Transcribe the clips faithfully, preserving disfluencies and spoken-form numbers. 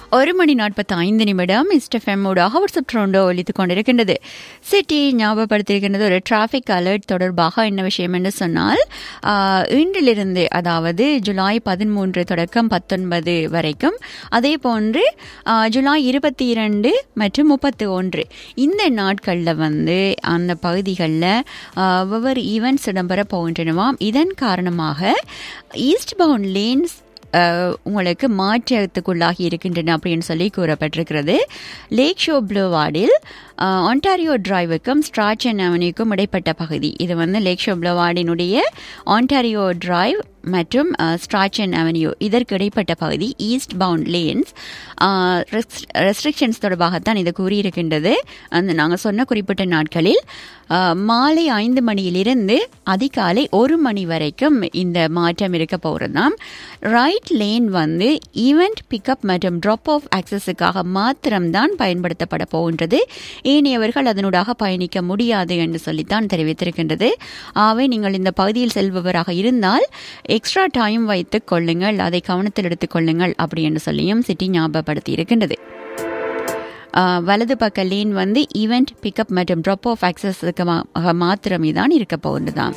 ஒரு மணி நாற்பத்தி ஐந்து நிமிடம் இஸ்டெஃபெம்மோடாக வாட்ஸ்அப் ட்ரோண்டோ ஒலித்துக் கொண்டிருக்கின்றது. சிட்டி ஞாபகப்படுத்தியிருக்கின்றது ஒரு டிராஃபிக் அலர்ட் தொடர்பாக. என்ன விஷயம் என்று சொன்னால், இன்றிலிருந்து அதாவது ஜூலை பதிமூன்று தொடக்கம் பத்தொன்பது வரைக்கும், அதே போன்று ஜூலை இருபத்தி இரண்டு மற்றும் முப்பத்தி ஒன்று இந்த நாட்களில் வந்து அந்த பகுதிகளில் ஒவ்வொரு ஈவெண்ட்ஸ் இடம்பெற போகின்றனவாம். இதன் காரணமாக ஈஸ்ட் பவுண்ட் லேன்ஸ் உங்களுக்கு மாற்றத்துக்குள்ளாகி இருக்கின்றன அப்படின்னு சொல்லி கூறப்பட்டிருக்கிறது. லேக் ஷோ ப்ளூவார்டில் ஆன்டாரியோ டிரைவுக்கும் ஸ்ட்ராச்சன் அவென்யூக்கும் இடைப்பட்ட பகுதி, இது வந்து லேக் ஷோ ப்ளூவார்டினுடைய ஆன்டாரியோ டிரைவ் மற்றும் ஸ்ட்ராச்சன் அவென்யூ இதற்கு இடைப்பட்ட பகுதி ஈஸ்ட் பவுண்ட் லேன்ஸ் ரெஸ்ட்ரிக்ஷன்ஸ் தொடர்பாகத்தான் இது கூறியிருக்கின்றது. அந்த நாங்கள் சொன்ன குறிப்பிட்ட நாட்களில் மாலை ஐந்து மணியிலிருந்து அதிகாலை ஒரு மணி வரைக்கும் இந்த மாற்றம் இருக்க போகிறதாம். ரைட் லேன் வந்து ஈவெண்ட் பிக்கப் மற்றும் ட்ராப் ஆஃப் ஆக்சஸுக்காக மாத்திரம்தான் பயன்படுத்தப்பட போகின்றது. ஏனையவர்கள் அதனூடாக பயணிக்க முடியாது என்று சொல்லித்தான் தெரிவித்திருக்கின்றது. ஆகவே நீங்கள் இந்த பகுதியில் செல்பவராக இருந்தால் எக்ஸ்ட்ரா டைம் வைத்துக் கொள்ளுங்கள், அதை கவனத்தில் எடுத்துக் கொள்ளுங்கள் அப்படி என்று சொல்லியும் சிட்டி ஞாபகப்படுத்தி இருக்கின்றது. வலது பக்க லேன் வந்து ஈவெண்ட் பிக்கப் மற்றும் ட்ராப் ஆஃப் ஆக்சஸுக்கு மாத்திரமே தான் இருக்க போகின்றதாம்.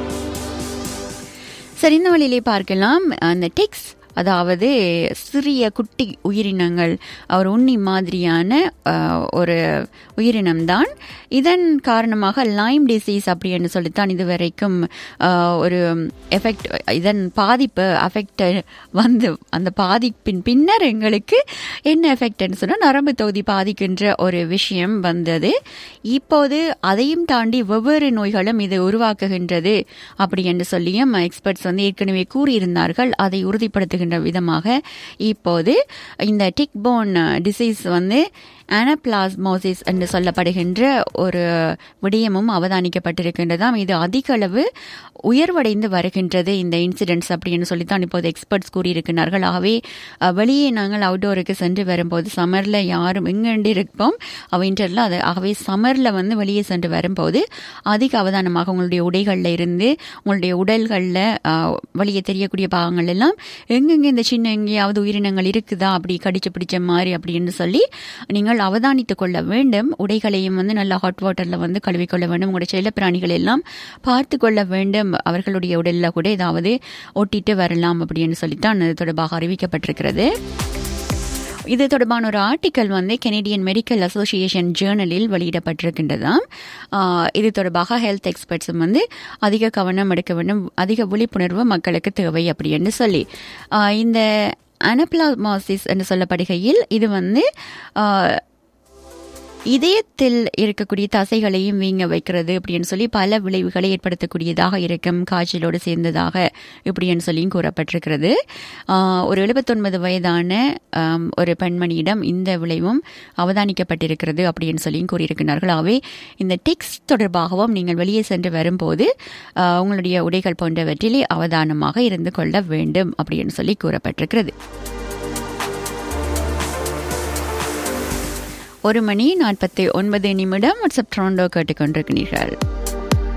சரி, இந்த வழியிலே பார்க்கலாம். அந்த டெக்ஸ், அதாவது சிறிய குட்டி உயிரினங்கள், ஒரு உண்ணி மாதிரியான ஒரு உயிரினம்தான். இதன் காரணமாக லைம் டிசீஸ் அப்படின்னு சொல்லித்தான் இதுவரைக்கும் ஒரு எஃபெக்ட், இதன் பாதிப்பு அஃபெக்ட் வந்து அந்த பாதிப்பின் பின்னர் எங்களுக்கு என்ன எஃபெக்ட்னு சொன்னால் நரம்பு தொகுதி பாதிக்கின்ற ஒரு விஷயம் வந்தது. இப்போது அதையும் தாண்டி வெவ்வேறு நோய்களும் இது உருவாக்குகின்றது அப்படி என்று சொல்லியும் எக்ஸ்பர்ட்ஸ் வந்து ஏற்கனவே கூறியிருந்தார்கள். அதை உறுதிப்படுத்துகின்ற விதமாக இப்போது இந்த டிக் போன் டிசீஸ் வந்து ஆனப்ளாஸ்மோசிஸ் என்று சொல்லப்படுகின்ற ஒரு விடயமும் அவதானிக்கப்பட்டிருக்கின்றதாம். இது அதிக அளவு உயர்வடைந்து வருகின்றது இந்த இன்சிடென்ட்ஸ் அப்படின்னு சொல்லித்தான் இப்போது எக்ஸ்பர்ட்ஸ் கூறியிருக்கிறார்கள். ஆகவே வெளியே நாங்கள் அவுட்டோருக்கு சென்று வரும்போது, சம்மரில் யாரும் எங்கெண்டு இருப்போம் அவைன்றல அது, ஆகவே சம்மரில் வந்து வெளியே சென்று வரும்போது அதிக அவதானமாக உங்களுடைய உடைகளில் இருந்து உங்களுடைய உடல்களில் வெளியே தெரியக்கூடிய பாகங்கள் எல்லாம் எங்கெங்கே இந்த சின்ன எங்கேயாவது உயிரினங்கள் இருக்குதா அப்படி கடிச்சு பிடிச்ச மாதிரி அப்படின்னு சொல்லி நீங்கள் அவதானித்துக் கொள்ள வேண்டும். உடைகளையும் வந்து நல்லா ஹாட் வாட்டர்ல வந்து கழுவிக்கொள்ள வேண்டும். உங்களுடைய செல்ல பிராணிகள் எல்லாம் பார்த்து கொள்ள வேண்டும். அவர்களுடைய உடல்ல கூட ஏதாவது ஒட்டிட்டு வரலாம் அப்படின்னு சொல்லித்தான் அது தொடர்பாக அறிவிக்கப்பட்டிருக்கிறது. இது தொடர்பான ஒரு ஆர்டிக்கல் வந்து கெனடியன் மெடிக்கல் அசோசியேஷன் ஜேர்னலில் வெளியிடப்பட்டிருக்கின்றதாம். இது தொடர்பாக ஹெல்த் எக்ஸ்பர்ட்ஸும் வந்து அதிக கவனம் எடுக்க வேண்டும், அதிக விழிப்புணர்வு மக்களுக்கு தேவை அப்படின்னு சொல்லி இந்த அனப்ளாஸ்மோசிஸ் என்று சொல்லப்படுகையில் இது வந்து இதயத்தில் இருக்கக்கூடிய தசைகளையும் வீங்க வைக்கிறது அப்படின்னு சொல்லி பல விளைவுகளை ஏற்படுத்தக்கூடியதாக இருக்கும், காய்ச்சலோடு சேர்ந்ததாக இப்படின்னு சொல்லியும் கூறப்பட்டிருக்கிறது. ஒரு எழுபத்தொன்பது வயதான ஒரு பெண்மணியிடம் இந்த விளைவும் அவதானிக்கப்பட்டிருக்கிறது அப்படின்னு சொல்லியும் கூறியிருக்கிறார்கள். ஆகவே இந்த டிக்ஸ் தொடர்பாகவும் நீங்கள் வெளியே சென்று வரும்போது உங்களுடைய உடைகள் போன்றவற்றிலே அவதானமாக இருந்து கொள்ள வேண்டும் அப்படின்னு சொல்லி கூறப்பட்டிருக்கிறது. ஒரு மணி நாற்பத்தி ஒன்பது நிமிடம் வாட்ஸ்அப் ட்ரோண்டோ கேட்டுக்கொண்டிருக்கிறீர்கள்.